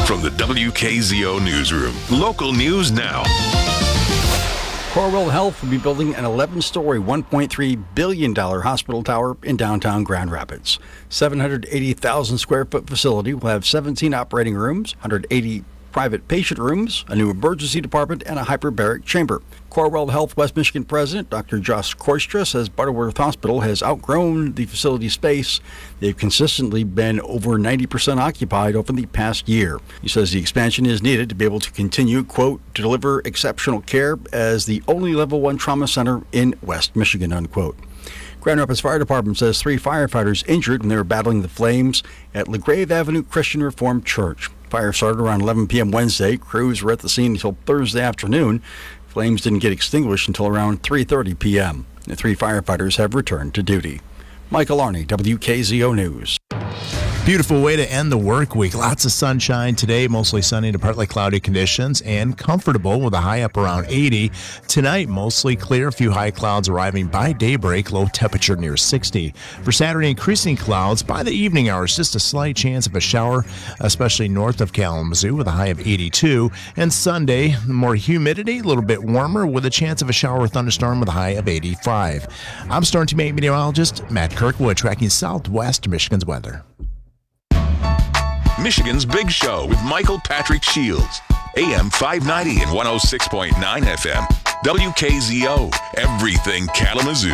From the WKZO Newsroom, local news now. Corewell Health will be building an 11-story, $1.3 billion hospital tower in downtown Grand Rapids. 780,000 square foot facility will have 17 operating rooms, 180 private patient rooms, a new emergency department, and a hyperbaric chamber. Corewell Health West Michigan President Dr. Josh Koistra says Butterworth Hospital has outgrown the facility space. They've consistently been over 90% occupied over the past year. He says the expansion is needed to be able to continue, quote, to deliver exceptional care as the only level 1 trauma center in West Michigan, unquote. Grand Rapids Fire Department says 3 firefighters injured when they were battling the flames at LaGrave Avenue Christian Reformed Church. Fire started around 11 p.m. Wednesday. Crews were at the scene until Thursday afternoon. Flames didn't get extinguished until around 3:30 p.m. The 3 firefighters have returned to duty. Michael Arney, WKZO News. Beautiful way to end the work week. Lots of sunshine today, mostly sunny to partly cloudy conditions, and comfortable with a high up around 80. Tonight, mostly clear, a few high clouds arriving by daybreak, low temperature near 60. For Saturday, increasing clouds by the evening hours, just a slight chance of a shower, especially north of Kalamazoo with a high of 82. And Sunday, more humidity, a little bit warmer with a chance of a shower or thunderstorm with a high of 85. I'm Storm Team 8 meteorologist Matt Kirkwood, tracking southwest Michigan's weather. Michigan's Big Show with Michael Patrick Shields. AM 590 and 106.9 FM. WKZO. Everything Kalamazoo.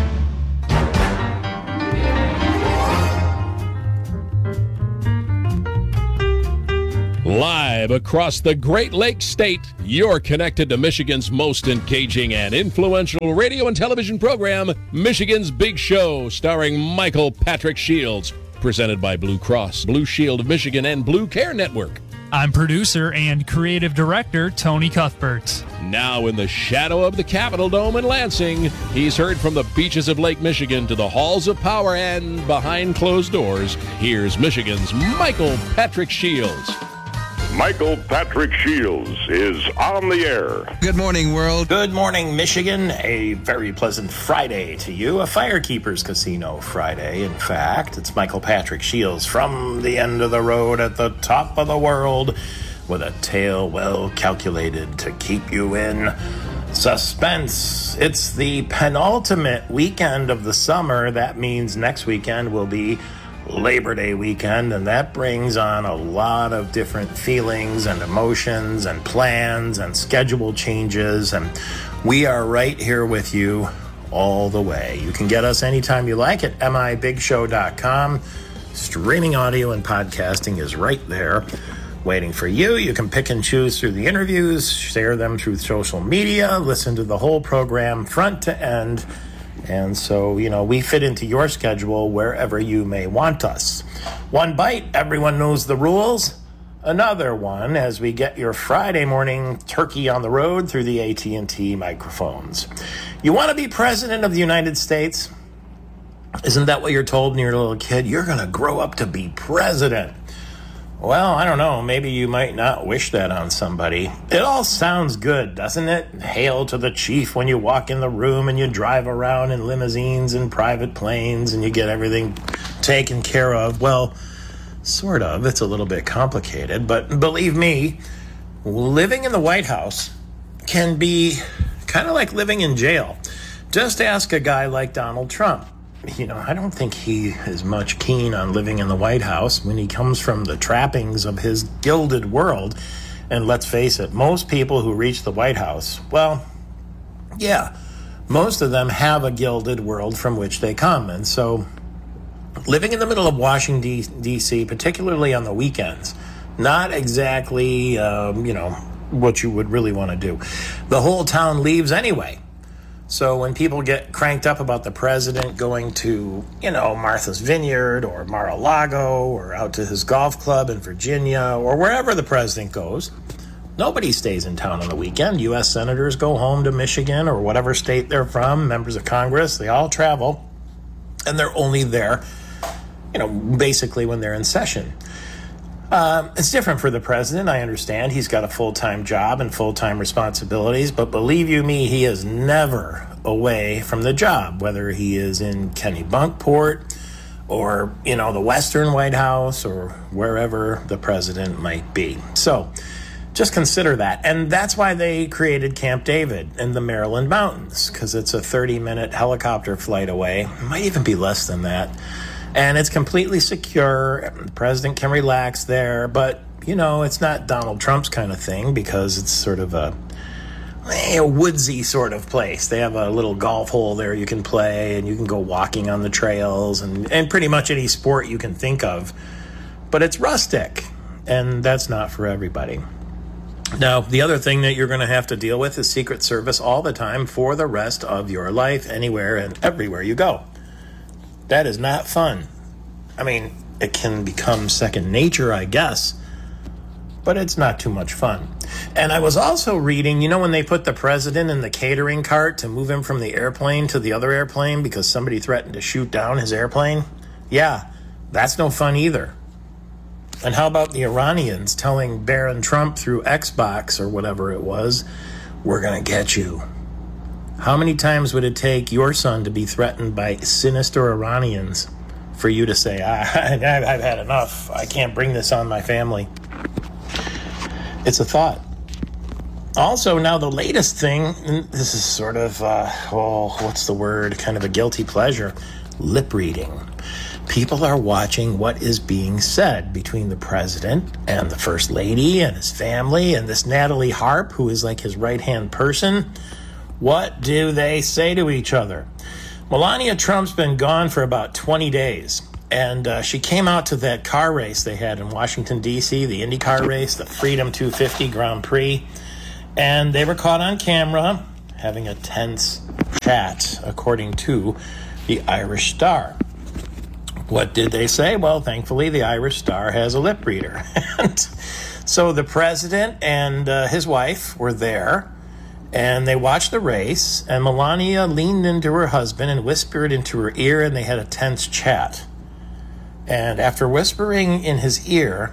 Live across the Great Lakes State, you're connected to Michigan's most engaging and influential radio and television program, Michigan's Big Show, starring Michael Patrick Shields. Presented by Blue Cross, Blue Shield of Michigan, and Blue Care Network. I'm producer and creative director Tony Cuthbert. Now in the shadow of the Capitol Dome in Lansing, he's heard from the beaches of Lake Michigan to the halls of power and behind closed doors. Here's Michigan's Michael Patrick Shields. Michael Patrick Shields is on the air. Good morning, world. Good morning, Michigan. A very pleasant Friday to you. A Firekeepers Casino Friday, in fact. It's Michael Patrick Shields from the end of the road at the top of the world with a tale well calculated to keep you in suspense. It's the penultimate weekend of the summer. That means next weekend will be Labor Day weekend, and that brings on a lot of different feelings and emotions and plans and schedule changes, and we are right here with you all the way. You can get us anytime you like at mibigshow.com. Streaming audio and podcasting is right there waiting for you. You can pick and choose through the interviews, share them through social media, listen to the whole program front to end. And so, we fit into your schedule wherever you may want us. One bite, everyone knows the rules. Another one as we get your Friday morning turkey on the road through the AT&T microphones. You want to be president of the United States? Isn't that what you're told when you're a little kid? You're going to grow up to be president. Well, I don't know. Maybe you might not wish that on somebody. It all sounds good, doesn't it? Hail to the chief when you walk in the room and you drive around in limousines and private planes and you get everything taken care of. Well, sort of. It's a little bit complicated. But believe me, living in the White House can be kind of like living in jail. Just ask a guy like Donald Trump. I don't think he is much keen on living in the White House when he comes from the trappings of his gilded world. And let's face it, most people who reach the White House, well, yeah, most of them have a gilded world from which they come. And so living in the middle of Washington, D.C., particularly on the weekends, not exactly, what you would really want to do. The whole town leaves anyway. So when people get cranked up about the president going to, Martha's Vineyard or Mar-a-Lago or out to his golf club in Virginia or wherever the president goes, nobody stays in town on the weekend. U.S. senators go home to Michigan or whatever state they're from, members of Congress, they all travel, and they're only there, basically when they're in session. It's different for the president. I understand he's got a full-time job and full-time responsibilities, but believe you me, he is never away from the job, whether he is in Kennebunkport or, the Western White House, or wherever the president might be. So just consider that. And that's why they created Camp David in the Maryland mountains, because it's a 30-minute helicopter flight away. It might even be less than that. And it's completely secure. The president can relax there. But, it's not Donald Trump's kind of thing, because it's sort of a woodsy sort of place. They have a little golf hole there you can play, and you can go walking on the trails, and pretty much any sport you can think of. But it's rustic, and that's not for everybody. Now, the other thing that you're going to have to deal with is Secret Service all the time for the rest of your life, anywhere and everywhere you go. That is not fun. I mean, it can become second nature, I guess, but it's not too much fun. And I was also reading, when they put the president in the catering cart to move him from the airplane to the other airplane because somebody threatened to shoot down his airplane? Yeah, that's no fun either. And how about the Iranians telling Barron Trump through Xbox or whatever it was, we're going to get you? How many times would it take your son to be threatened by sinister Iranians for you to say, I've had enough. I can't bring this on my family? It's a thought. Also, now the latest thing, this is sort of, what's the word? Kind of a guilty pleasure. Lip reading. People are watching what is being said between the president and the first lady and his family and this Natalie Harp, who is like his right-hand person. What do they say to each other? Melania Trump's been gone for about 20 days, and she came out to that car race they had in Washington, D.C., the IndyCar race, the Freedom 250 Grand Prix, and they were caught on camera having a tense chat, according to the Irish Star. What did they say? Well, thankfully, the Irish Star has a lip reader. And so the president and his wife were there, and they watched the race, and Melania leaned into her husband and whispered into her ear, and they had a tense chat. And after whispering in his ear,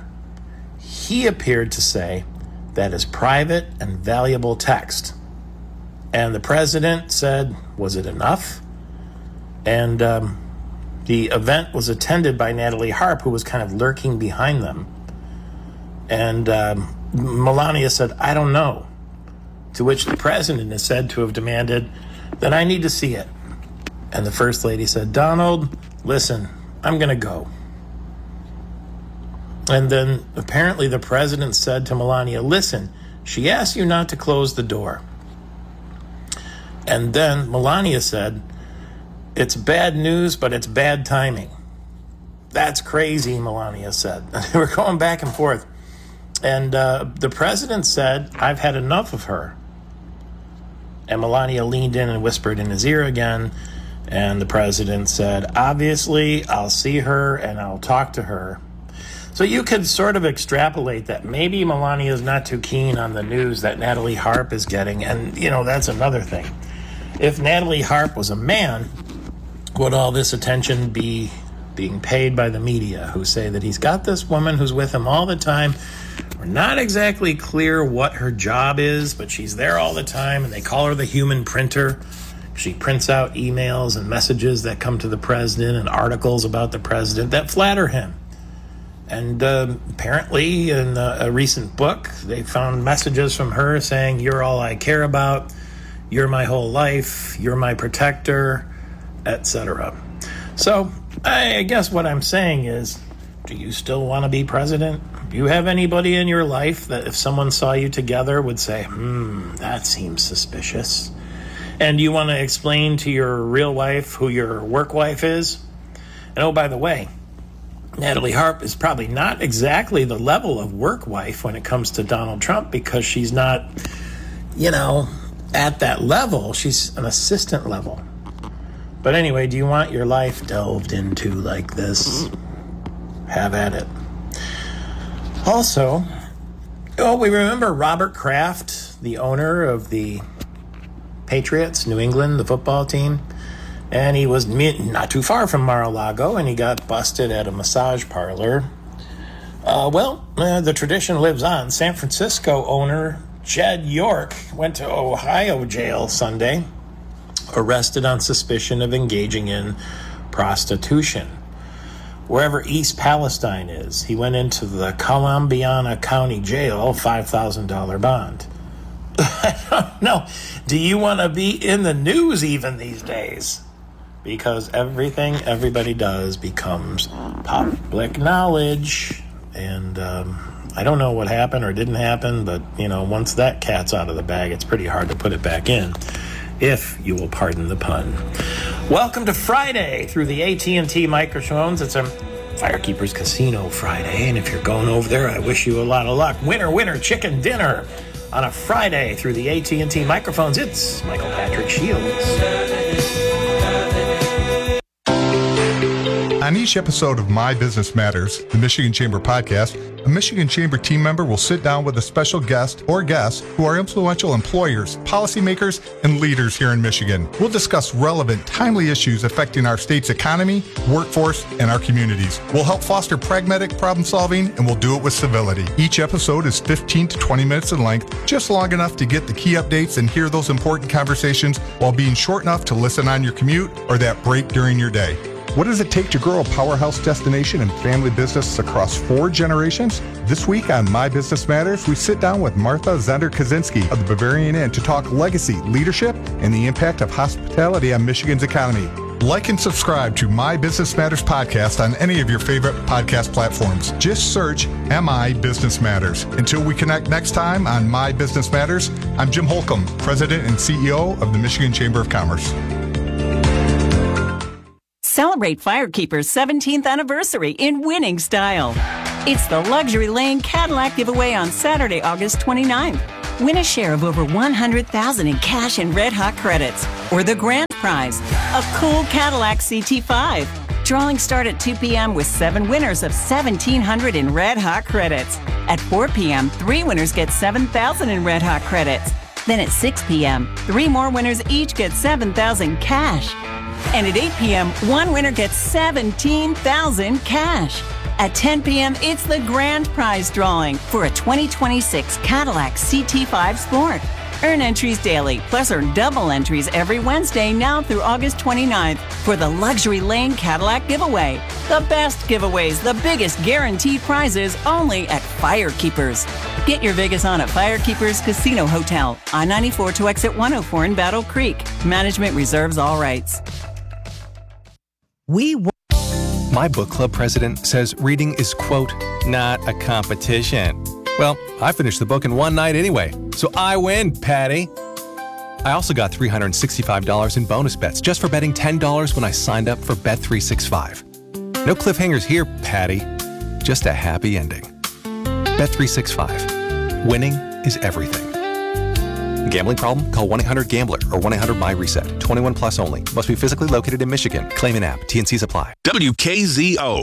he appeared to say, that is private and valuable text. And the president said, was it enough? And the event was attended by Natalie Harp, who was kind of lurking behind them. And Melania said, I don't know. To which the president is said to have demanded that I need to see it. And the first lady said, Donald, listen, I'm going to go. And then apparently the president said to Melania, listen, she asked you not to close the door. And then Melania said, it's bad news, but it's bad timing. That's crazy, Melania said. They were going back and forth. And the president said, I've had enough of her. And Melania leaned in and whispered in his ear again. And the president said, obviously, I'll see her and I'll talk to her. So you could sort of extrapolate that maybe Melania is not too keen on the news that Natalie Harp is getting. And, that's another thing. If Natalie Harp was a man, would all this attention be being paid by the media, who say that he's got this woman who's with him all the time? We're not exactly clear what her job is, but she's there all the time, and they call her the human printer. She prints out emails and messages that come to the president and articles about the president that flatter him. And apparently in a recent book, they found messages from her saying, you're all I care about, you're my whole life, you're my protector, etc. So I guess what I'm saying is, do you still want to be president? Do you have anybody in your life that if someone saw you together would say, that seems suspicious? And you want to explain to your real wife who your work wife is? And oh, by the way, Natalie Harp is probably not exactly the level of work wife when it comes to Donald Trump, because she's not, at that level. She's an assistant level. But anyway, do you want your life delved into like this? Have at it. Also, we remember Robert Kraft, the owner of the Patriots, New England, the football team. And he was not too far from Mar-a-Lago, and he got busted at a massage parlor. The tradition lives on. San Francisco owner Jed York went to Ohio jail Sunday, arrested on suspicion of engaging in prostitution. wherever East Palestine is. He went into the Columbiana County Jail, $5,000 bond. I don't know. Do you want to be in the news even these days? Because everything everybody does becomes public knowledge. And I don't know what happened or didn't happen, but, once that cat's out of the bag, it's pretty hard to put it back in, if you will pardon the pun. Welcome to Friday through the AT&T microphones. It's a Firekeepers Casino Friday, and if you're going over there, I wish you a lot of luck. Winner, chicken dinner on a Friday through the AT&T microphones. It's Michael Patrick Shields. On each episode of My Business Matters, the Michigan Chamber podcast, a Michigan Chamber team member will sit down with a special guest or guests who are influential employers, policymakers, and leaders here in Michigan. We'll discuss relevant, timely issues affecting our state's economy, workforce, and our communities. We'll help foster pragmatic problem solving, and we'll do it with civility. Each episode is 15 to 20 minutes in length, just long enough to get the key updates and hear those important conversations while being short enough to listen on your commute or that break during your day. What does it take to grow a powerhouse destination and family business across 4 generations? This week on My Business Matters, we sit down with Martha Zender-Kaczynski of the Bavarian Inn to talk legacy, leadership, and the impact of hospitality on Michigan's economy. Like and subscribe to My Business Matters podcast on any of your favorite podcast platforms. Just search MI Business Matters. Until we connect next time on My Business Matters, I'm Jim Holcomb, President and CEO of the Michigan Chamber of Commerce. Celebrate Firekeeper's 17th anniversary in winning style. It's the Luxury Lane Cadillac giveaway on Saturday, August 29th. Win a share of over $100,000 in cash and Red Hot credits, or the grand prize, a cool Cadillac CT5. Drawings start at 2 p.m. with 7 winners of $1,700 in Red Hot credits. At 4 p.m., 3 winners get $7,000 in Red Hot credits. Then at 6 p.m., 3 more winners each get $7,000 cash. And at 8 p.m., 1 winner gets $17,000 cash. At 10 p.m., it's the grand prize drawing for a 2026 Cadillac CT5 Sport. Earn entries daily, plus earn double entries every Wednesday now through August 29th for the Luxury Lane Cadillac giveaway. The best giveaways, the biggest guaranteed prizes, only at Firekeepers. Get your Vegas on at Firekeepers Casino Hotel, I-94 to exit 104 in Battle Creek. Management reserves all rights. My book club president says reading is, quote, not a competition. Well, I finished the book in one night anyway, so I win, Patty. I also got $365 in bonus bets just for betting $10 when I signed up for Bet365. No cliffhangers here, Patty. Just a happy ending. Bet365. Winning is everything. Gambling problem? Call 1-800-GAMBLER or 1-800-MY-RESET. 21 plus only. Must be physically located in Michigan. Claim an app. T&Cs apply. WKZO.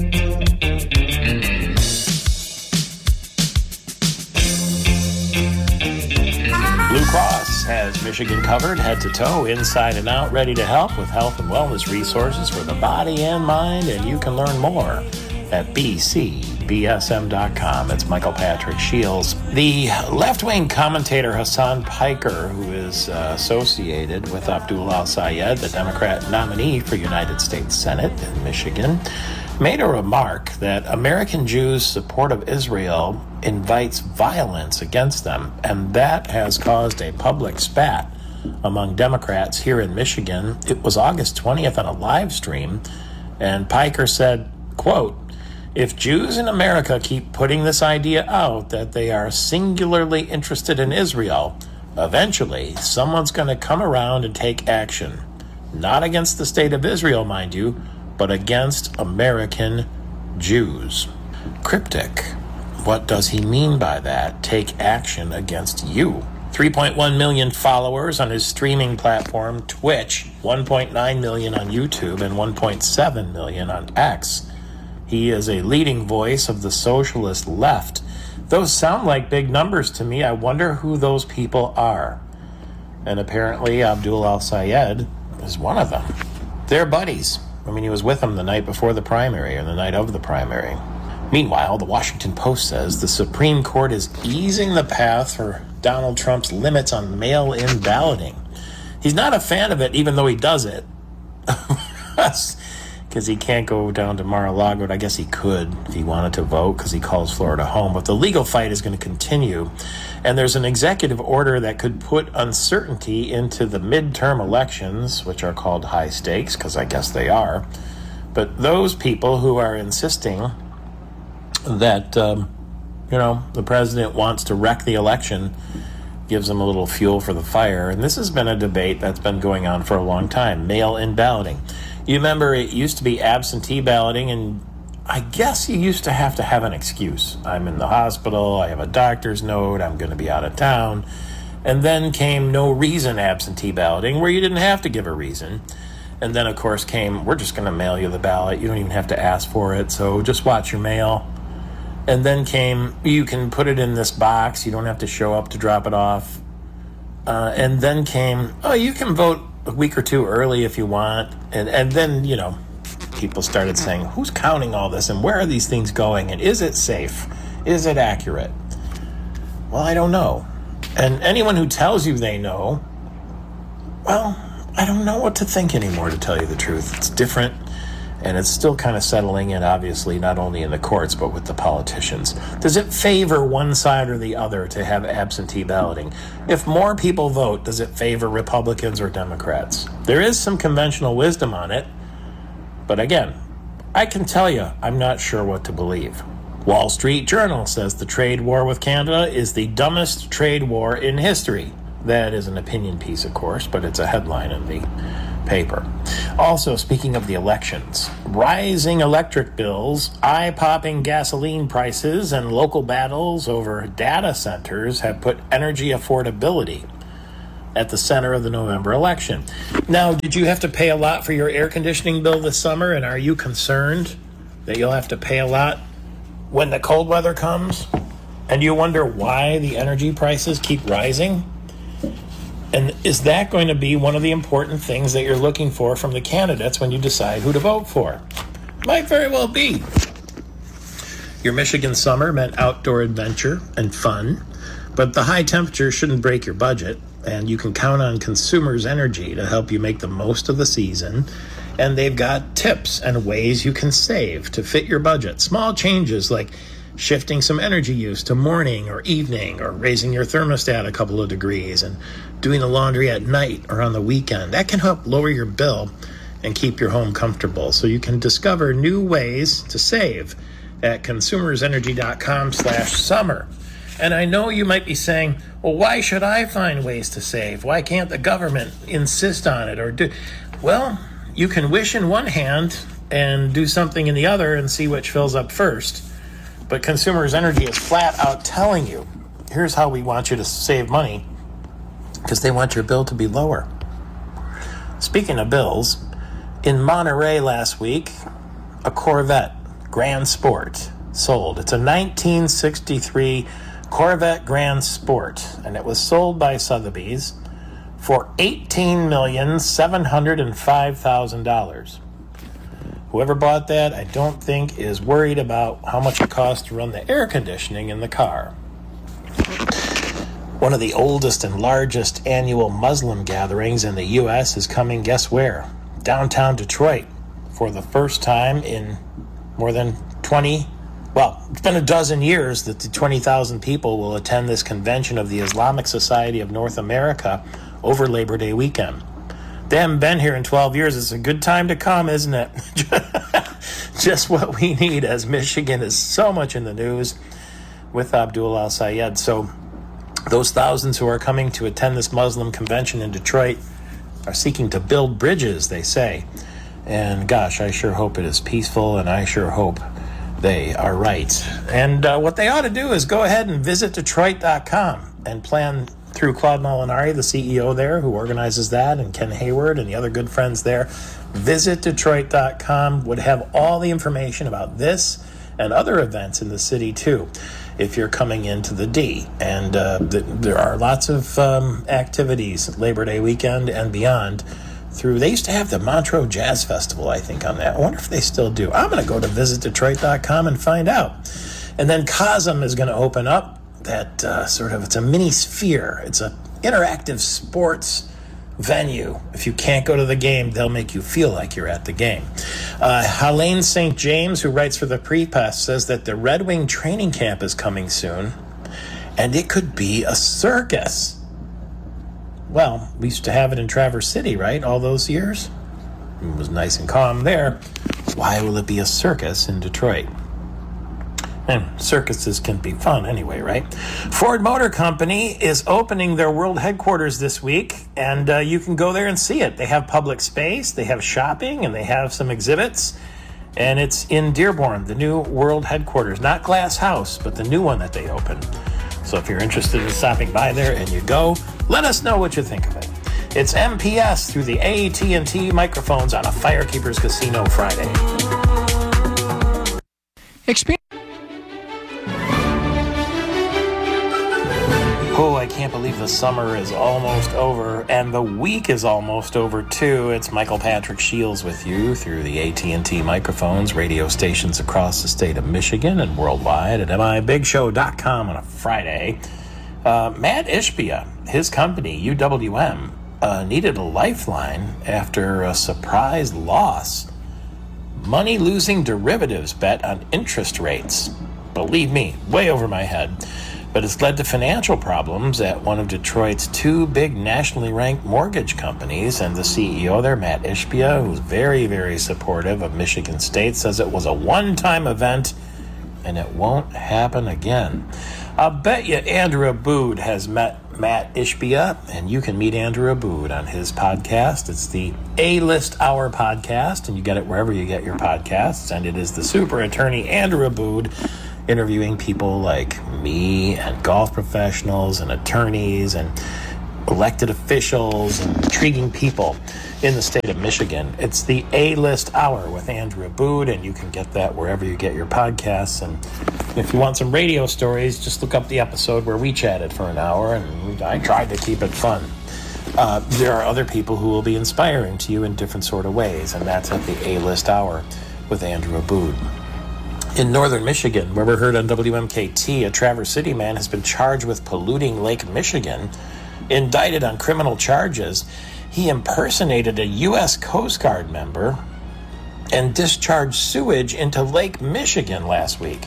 Blue Cross has Michigan covered head to toe, inside and out, ready to help with health and wellness resources for the body and mind, and you can learn more at bcbsm.com. It's Michael Patrick Shields. The left-wing commentator Hassan Piker, who is associated with Abdul Al-Sayed, the Democrat nominee for United States Senate in Michigan, made a remark that American Jews' support of Israel invites violence against them, and that has caused a public spat among Democrats here in Michigan. It was August 20th on a live stream, and Piker said, quote, "If Jews in America keep putting this idea out that they are singularly interested in Israel, eventually someone's going to come around and take action. Not against the state of Israel, mind you, but against American Jews." Cryptic. What does he mean by that? Take action against you. 3.1 million followers on his streaming platform, Twitch, 1.9 million on YouTube, and 1.7 million on X. He is a leading voice of the socialist left. Those sound like big numbers to me. I wonder who those people are. And apparently Abdul Al-Sayed is one of them. They're buddies. I mean, he was with him the night before the primary, or the night of the primary. Meanwhile, the Washington Post says the Supreme Court is easing the path for Donald Trump's limits on mail-in balloting. He's not a fan of it, even though he does it. because he can't go down to Mar-a-Lago. I guess he could if he wanted to vote because he calls Florida home. But the legal fight is going to continue. And there's an executive order that could put uncertainty into the midterm elections, which are called high stakes, because I guess they are. But those people who are insisting that, the president wants to wreck the election gives them a little fuel for the fire. And this has been a debate that's been going on for a long time, mail-in balloting. You remember it used to be absentee balloting, and I guess you used to have an excuse. I'm in the hospital, I have a doctor's note, I'm going to be out of town. And then came no reason absentee balloting, where you didn't have to give a reason. And then, of course, came, we're just going to mail you the ballot. You don't even have to ask for it, so just watch your mail. And then came, you can put it in this box. You don't have to show up to drop it off. And then came, you can vote a week or two early if you want. And then, people started saying, who's counting all this? And where are these things going? And is it safe? Is it accurate? Well, I don't know. And anyone who tells you they know, well, I don't know what to think anymore, to tell you the truth. It's different. And it's still kind of settling in, obviously, not only in the courts, but with the politicians. Does it favor one side or the other to have absentee balloting? If more people vote, does it favor Republicans or Democrats? There is some conventional wisdom on it. But again, I can tell you, I'm not sure what to believe. Wall Street Journal says the trade war with Canada is the dumbest trade war in history. That is an opinion piece, of course, but it's a headline in the paper. Also, speaking of the elections, rising electric bills, eye-popping gasoline prices, and local battles over data centers have put energy affordability at the center of the November election. Now, did you have to pay a lot for your air conditioning bill this summer, and are you concerned that you'll have to pay a lot when the cold weather comes? And you wonder why the energy prices keep rising? And is that going to be one of the important things that you're looking for from the candidates when you decide who to vote for? Might very well be. Your Michigan summer meant outdoor adventure and fun, but the high temperature shouldn't break your budget, and you can count on Consumers Energy to help you make the most of the season. And they've got tips and ways you can save to fit your budget. Small changes like shifting some energy use to morning or evening, or raising your thermostat a couple of degrees, and doing the laundry at night or on the weekend. That can help lower your bill and keep your home comfortable. So you can discover new ways to save at consumersenergy.com/summer. And I know you might be saying, well, why should I find ways to save? Why can't the government insist on it or do? Well, you can wish in one hand and do something in the other and see which fills up first. But Consumers Energy is flat out telling you, here's how we want you to save money, because they want your bill to be lower. Speaking of bills, in Monterey last week, a Corvette Grand Sport sold. It's a 1963 Corvette Grand Sport, and it was sold by Sotheby's for $18,705,000. Whoever bought that, I don't think, is worried about how much it costs to run the air conditioning in the car. One of the oldest and largest annual Muslim gatherings in the U.S. is coming, guess where? Downtown Detroit. For the first time in more than it's been a dozen years that the 20,000 people will attend this convention of the Islamic Society of North America over Labor Day weekend. They haven't been here in 12 years. It's a good time to come, isn't it? Just what we need, as Michigan is so much in the news with Abdul Al-Sayed. So those thousands who are coming to attend this Muslim convention in Detroit are seeking to build bridges, they say. And gosh, I sure hope it is peaceful, and I sure hope they are right. And what they ought to do is go ahead and visit Detroit.com and plan through Claude Molinari, the CEO there, who organizes that, and Ken Hayward and the other good friends there. Visit Detroit.com would have all the information about this and other events in the city, too, if you're coming into the D. And there are lots of activities Labor Day weekend and beyond. They used to have the Montreux Jazz Festival, I think, on that. I wonder if they still do. I'm going to go to visitdetroit.com and find out. And then COSM is going to open up that it's a mini sphere. It's an interactive sports venue. If you can't go to the game, they'll make you feel like you're at the game. Helene St. James, who writes for the Press, says that the Red Wing training camp is coming soon, and it could be a circus. Well, we used to have it in Traverse City, right, all those years? It was nice and calm there. Why will it be a circus in Detroit? And circuses can be fun anyway, right? Ford Motor Company is opening their world headquarters this week, and you can go there and see it. They have public space, they have shopping, and they have some exhibits. And it's in Dearborn, the new world headquarters. Not Glass House, but the new one that they opened. So if you're interested in stopping by there and you go, let us know what you think of it. It's MPS through the AT&T microphones on a Firekeepers Casino Friday. Oh, I can't believe the summer is almost over, and the week is almost over, too. It's Michael Patrick Shields with you through the AT&T microphones, radio stations across the state of Michigan and worldwide at mibigshow.com on a Friday. Matt Ishbia, his company, UWM, needed a lifeline after a surprise loss. Money-losing derivatives bet on interest rates. Believe me, way over my head. But it's led to financial problems at one of Detroit's two big nationally ranked mortgage companies, and the CEO there, Matt Ishbia, who's very, very supportive of Michigan State, says it was a one-time event and it won't happen again. I'll bet you Andrew Abood has met Matt Ishbia, and you can meet Andrew Abood on his podcast. It's the A-List Hour podcast, and you get it wherever you get your podcasts, and it is the super attorney Andrew Abood interviewing people like me and golf professionals and attorneys and elected officials and intriguing people in the state of Michigan. It's the A-List Hour with Andrew Abood, and you can get that wherever you get your podcasts. And if you want some radio stories, just look up the episode where we chatted for an hour, and I tried to keep it fun. There are other people who will be inspiring to you in different sort of ways, and that's at the A-List Hour with Andrew Abood. In northern Michigan, where we're heard on WMKT, a Traverse City man has been charged with polluting Lake Michigan. Indicted on criminal charges, he impersonated a U.S. Coast Guard member and discharged sewage into Lake Michigan last week.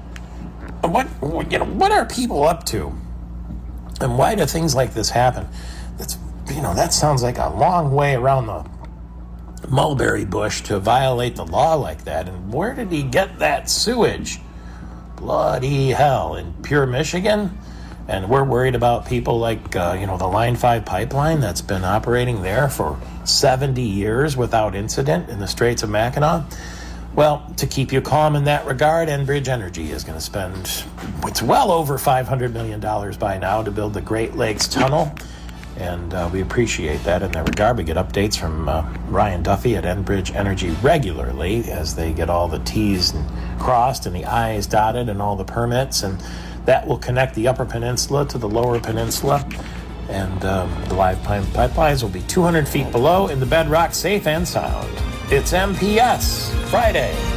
What are people up to? And why do things like this happen? That sounds like a long way around the mulberry bush to violate the law like that. And where did he get that sewage? Bloody hell, in pure Michigan? And we're worried about people like, the Line 5 pipeline that's been operating there for 70 years without incident in the Straits of Mackinac. Well, to keep you calm in that regard, Enbridge Energy is going to spend, it's well over $500 million by now to build the Great Lakes Tunnel. And we appreciate that in that regard. We get updates from Ryan Duffy at Enbridge Energy regularly as they get all the T's crossed and the I's dotted and all the permits. And that will connect the Upper Peninsula to the Lower Peninsula. And the live pipelines will be 200 feet below in the bedrock, safe and sound. It's MPS Friday.